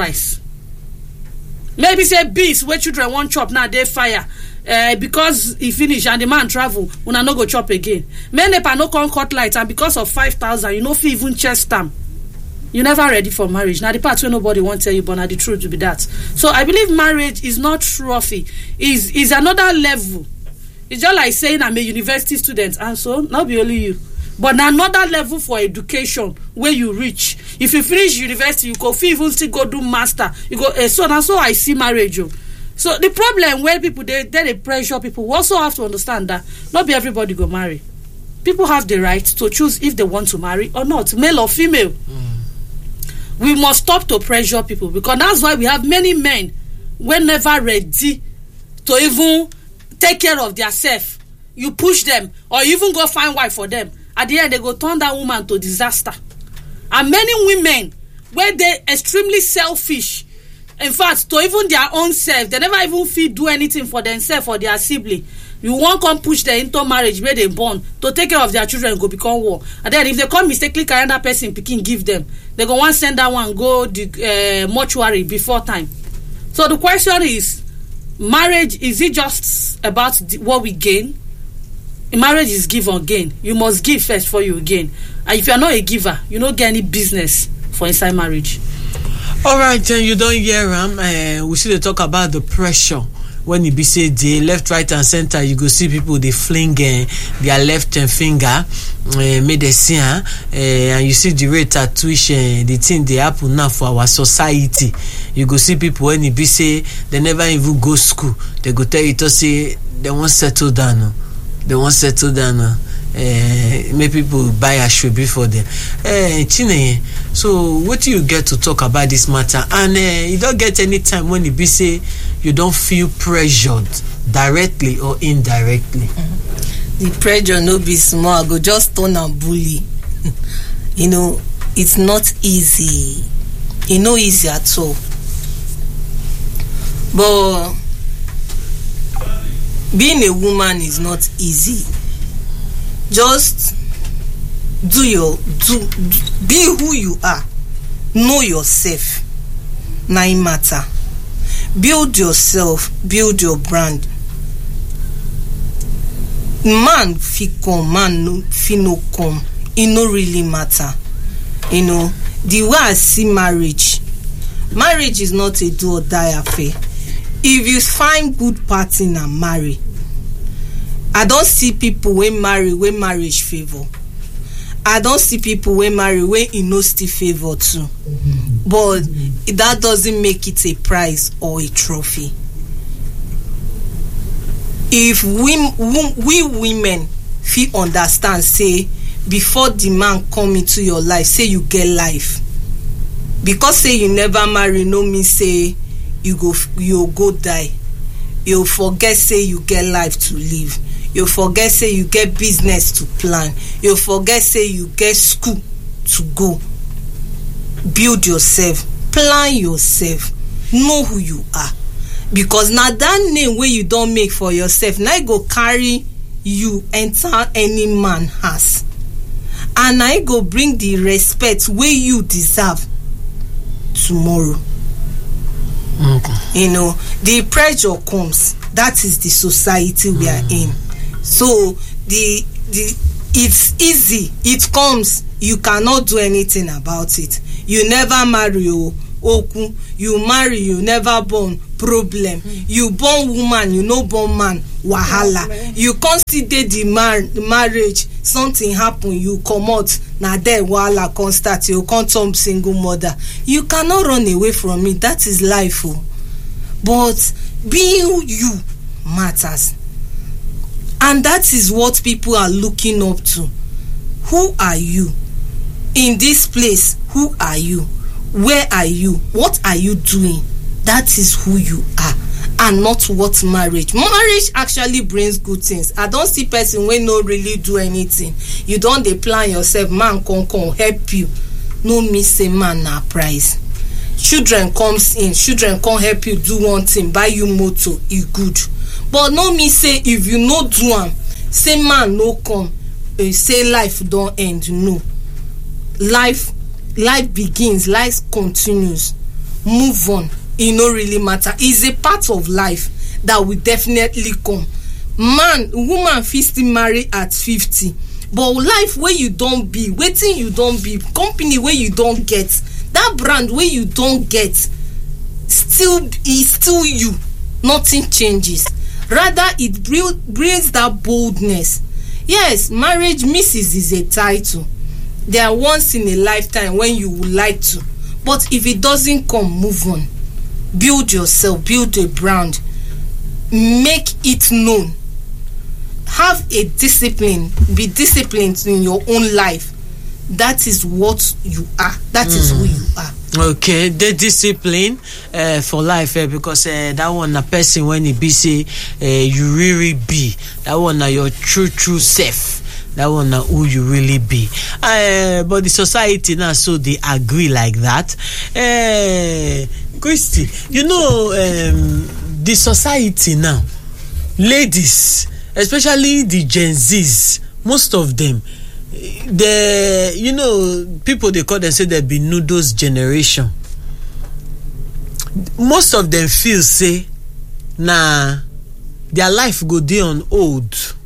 rice. Maybe say beans where children want chop now they fire. Because he finish and the man travel, una no go chop again. Many pa no come cut light, and because of 5,000, you no fit even chest them. You never ready for marriage. Now the part where nobody won't tell you, but now the truth will be that. So I believe marriage is not trophy. Is another level. It's just like saying I'm a university student, and so not be only you, but another level for education where you reach. If you finish university, you go even still go do master. You go so and so I see marriage. So the problem where people they pressure people, we also have to understand that not be everybody go marry. People have the right to choose if they want to marry or not, male or female. We must stop to pressure people, because that's why we have many men who never ready to even take care of themselves. You push them or even go find wife for them. At the end, they go turn that woman to disaster. And many women, where they extremely selfish, in fact, to even their own self, they never even feel do anything for themselves or their sibling. You won't come push them into marriage where they born to take care of their children, go become war. And then if they come mistakenly carry that person picking, give them, they go want send that one go the mortuary before time. So the question is, marriage, is it just about what we gain? Marriage is give or gain. You must give first before you gain. And if you are not a giver, you don't get any business for inside marriage. All right, then you don't hear we should talk about the pressure. When you be say the left, right, and center, you go see people they fling their left finger, made they see, and you see the rate at which the thing they happen now for our society. You go see people when you be say they never even go school, they go tell you to say they won't settle down. They won't settle down. Make people buy a shoe before them. Chine, so what do you get to talk about this matter? And you don't get any time when you be say you don't feel pressured directly or indirectly. The pressure no be small. I go just turn and bully. You know, it's not easy. It's not easy at all. But being a woman is not easy. Just be who you are. Know yourself. Na it matter. Build yourself. Build your brand. Man fi come, man no fi no come. It no really matter. You know, the way I see marriage is not a do or die affair. If you find good partner and marry, I don't see people when marriage favor. I don't see people when marry when it no still favor too. But that doesn't make it a prize or a trophy. If we women feel understand, say before the man come into your life, say you get life. Because say you never marry no mean say you go die. You forget say you get life to live. You forget say you get business to plan. You forget say you get school to go. Build yourself. Plan yourself. Know who you are. Because now that name where you don't make for yourself, now go carry you enter any man has. And I go bring the respect where you deserve tomorrow. Okay. You know, the pressure comes. That is the society we are in. So it's easy. It comes. You cannot do anything about it. You never marry, oku. You marry, you never born, problem. You born woman, you no born man, wahala. You consider the marriage, something happen, you come out, na there wahala can start. You can't turn single mother. You cannot run away from it. That is life. But being you matters. And that is what people are looking up to. Who are you? In this place, who are you? Where are you? What are you doing? That is who you are. And not what marriage. Marriage actually brings good things. I don't see person when no really do anything. You don't dey plan yourself. Man come help you. No miss say man na prize. Children comes in. Children come help you do one thing. Buy you motor. E good. But no me say if you no do am, say man no come, say life don't end. No, life begins, life continues. move on. E no really matter. It's a part of life that will definitely come. Woman fit still marry at 50, but life wey you don be, wetin you don be, company wey you don get, that brand wey you don get, still you. Nothing changes. Rather, it brings that boldness. Yes, marriage, Mrs. is a title. They are once in a lifetime when you would like to. But if it doesn't come, move on. Build yourself, build a brand. Make it known. Have a discipline. Be disciplined in your own life. That is what you are. That is who you are. Okay, the discipline for life, because that one a person when it be say you really be, that one na your true self, that one na who you really be. But the society now, so they agree like that. Christy, the society now, ladies, especially the Gen Zs, most of them, people they call them, say they be noodles generation. Most of them feel say their life go dey on hold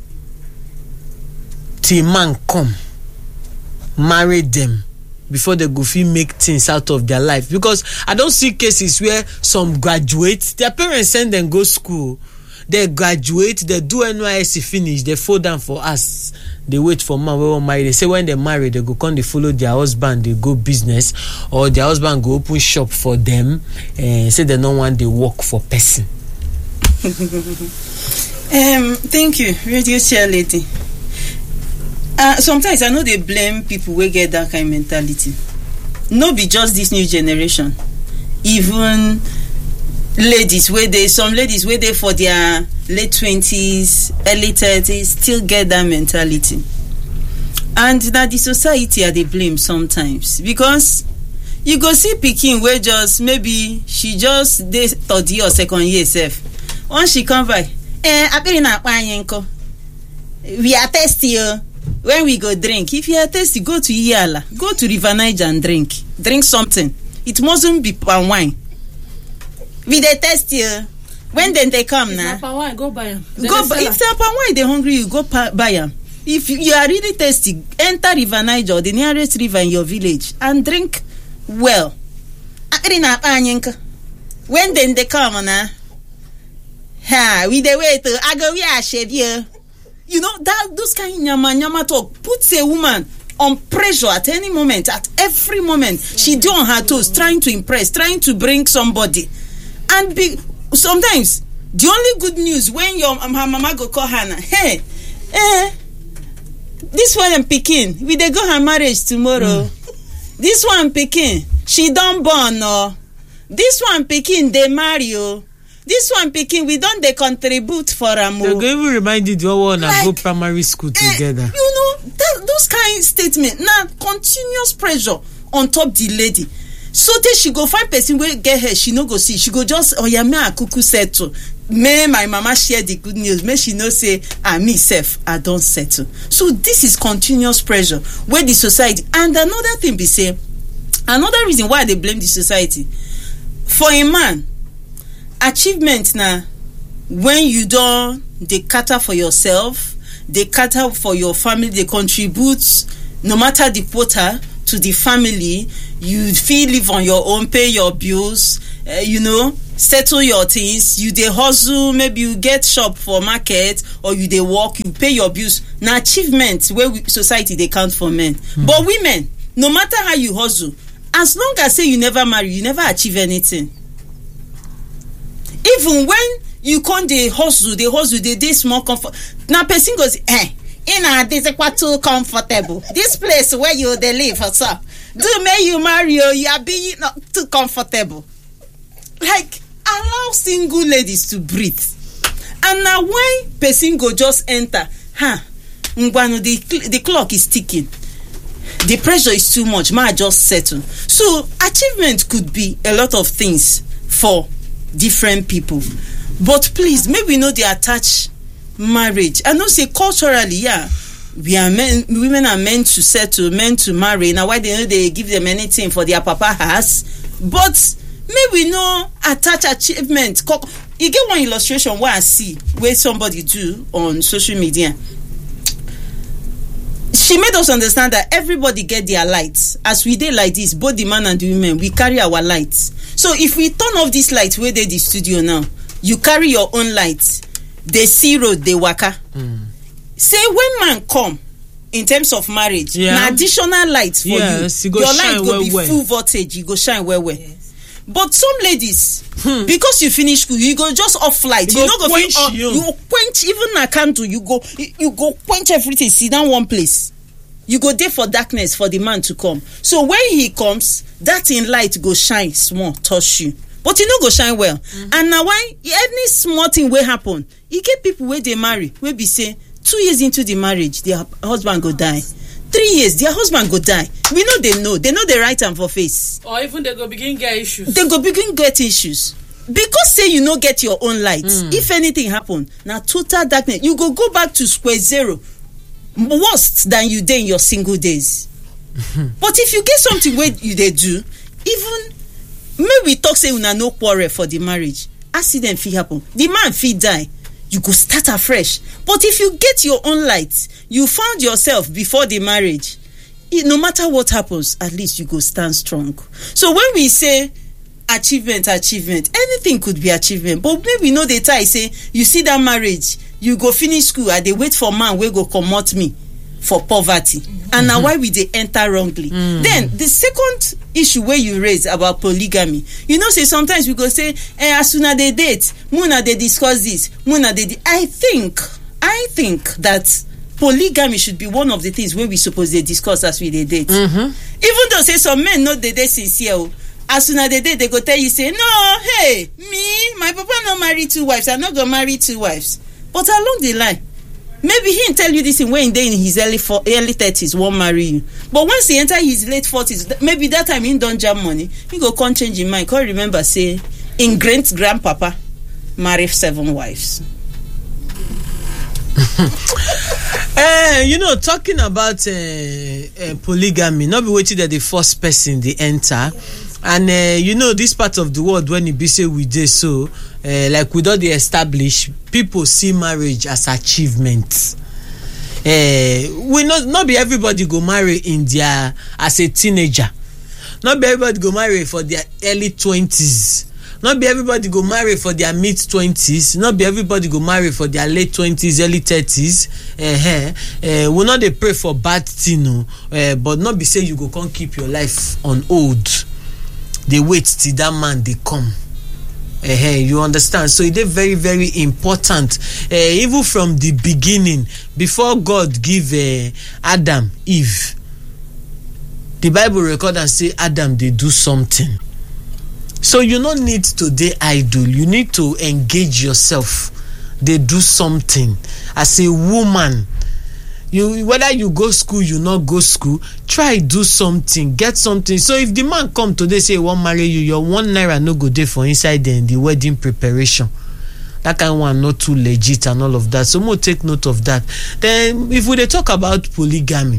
till man come marry them before they go fit make things out of their life. Because I don't see cases where some graduate, their parents send them go school, they graduate, they do NYSC finish, they fall down for us. They wait for man wey wan marry. They say when they marry, they go come, they follow their husband, they go business, or their husband go open shop for them, and say they don't want they work for person. Thank you, radio chair lady. Sometimes I know they blame people wey get that kind of mentality. No be just this new generation. Even ladies some ladies where they for their late 20s, early 30s still get that mentality. And that the society are they blame sometimes, because you go see pikin where just maybe she just dey third year or second year self. Once she come by, we are thirsty. When we go drink, if you are thirsty, go to Iyala, go to River Niger and drink something. It mustn't be palm wine. We dey thirsty. When then they come now, palm wine, go buy them. If the palm wine they hungry, you go buy them. If you are really thirsty, enter River Niger, the nearest river in your village, and drink well. When then they come now, we dey wait. I go we are shave you. That those kind of nyama talk puts a woman on pressure at any moment, at every moment. She do on her toes, trying to impress, trying to bring somebody. And sometimes the only good news when her mama go call her, hey, this one pikin, we dey go her marriage tomorrow. This one pikin, she don born, or this one pikin they marry, oh. This one pikin, we don't they contribute for am. They go even remind you the one and go primary school together. Those kind of statements now continuous pressure on top the lady. So that she go find person wey get her, she no go see. She go just me a kuku settle. May my mama share the good news. May she no say me self I don't settle. So this is continuous pressure where the society. And another thing be say, another reason why they blame the society for a man. Achievement now, when you don't, they cater for yourself, they cater for your family, they contribute no matter the quota to the family. You feel live on your own, pay your bills, settle your things. You they hustle, maybe you get shop for market, or you they work, you pay your bills. Now achievement where society they count for men, but women, no matter how you hustle, as long as say you never marry, you never achieve anything. Even when you can't they hustle, they small comfort. Now person goes, this is quite too comfortable. This place where you they live, so do may you marry, you are being not too comfortable. Like allow single ladies to breathe. And now when person go just enter, the clock is ticking. The pressure is too much. Might just settle. So achievement could be a lot of things for different people, but please, maybe we know they attach marriage. I know say culturally, women are meant to settle, meant to marry. Now why they give them anything for their papa has, but may we no attach achievement. You get one illustration where I see where somebody do on social media. She made us understand that everybody get their lights. As we did like this, both the man and the women, we carry our lights. So if we turn off this light where they the studio now, you carry your own lights. They see road, they waka. Say when man come in terms of marriage, na additional light for you. Your light go be full voltage, you go shine well. Yes. But some ladies, because you finish school, you go just off light. You no go quench you quench even a candle. You go quench everything. Sit down one place. You go there for darkness for the man to come. So when he comes, that in light go shine small, touch you. But you no go shine well. And now why any small thing will happen? You get people where they marry, where be say 2 years into the marriage, their husband go die. 3 years, their husband go die. We know they know the right hand for face. Or even they go begin get issues. They go begin get issues. Because say you no get your own light. If anything happen, now total darkness. You go back to square zero. Worse than you did in your single days. But if you get something where you they do, even maybe we talk say una no quarrel for the marriage. Accident fit happen. The man fit die. You go start afresh. But if you get your own light, you found yourself before the marriage, no matter what happens, at least you go stand strong. So when we say achievement, anything could be achievement. But maybe no the tie say, you see that marriage, you go finish school and they wait for man wey go comot me for poverty. And now why we they enter wrongly? Then the second issue where you raise about polygamy, you know, say sometimes we go say, as soon as they date, Muna they discuss this, Muna they. I think that polygamy should be one of the things where we suppose they discuss as we they date. Even though say some men know they sincere. As soon as they date, they go tell you say, no, hey, me, my papa no marry 2 wives. I'm not gonna marry 2 wives. But along the line, maybe he tell you this in when in his early 30s won't marry you. But once he enter his late 40s, maybe that time he don't jam money. He go can't change his mind. Can't remember say in grandpapa marry 7 wives. You know, talking about polygamy, not be waiting that the first person they enter. And you know, this part of the world when you be say we did so, like without the established, people see marriage as achievement. We not be everybody go marry in their as a teenager. Not be everybody go marry for their early 20s. Not be everybody go marry for their mid 20s. Not be everybody go marry for their late 20s, early 30s. We not they pray for bad thing, no. But not be say you go can't keep your life on hold. They wait till that man they come. You understand? So it is very, very important. Even from the beginning, before God give Adam Eve, the Bible record and say Adam they do something. So you don't need to be idle. You need to engage yourself. They do something. As a woman, you whether you go school, you not go school, try do something, get something. So if the man come today say he won't marry you, your 1 naira no go there for inside the wedding preparation. That kind of one not too legit and all of that. So more take note of that. Then if we talk about polygamy,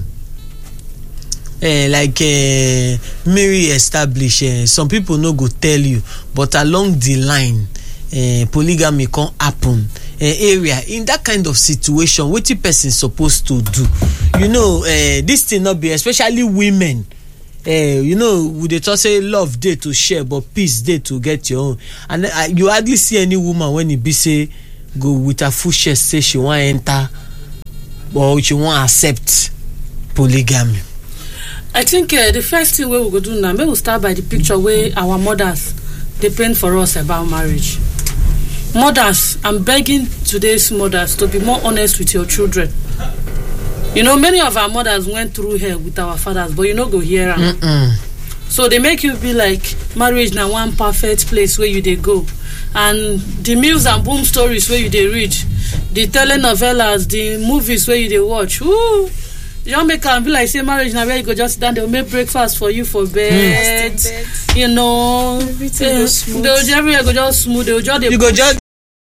like Mary established, some people no go tell you, but along the line, polygamy can happen. Area in that kind of situation, what the person supposed to do? You know, this thing not be, especially women. You know, would they just say love day to share, but peace day to get your own? And you hardly see any woman when it be say go with a full chest say she want enter or she want accept polygamy. I think the first thing we will do now, maybe we'll start by the picture where our mothers they paint for us about marriage. Mothers, I'm begging today's mothers to be more honest with your children. You know, many of our mothers went through hell with our fathers, but you know go hear them. So they make you be like marriage now one perfect place where you they go, and the mills and boom stories where you they read, the telenovelas, the movies where you they watch. Ooh, you don't make them be like say marriage now where you go just sit down, they'll make breakfast for you for bed. You know, everything goes smooth. Everywhere go just smooth. They'll just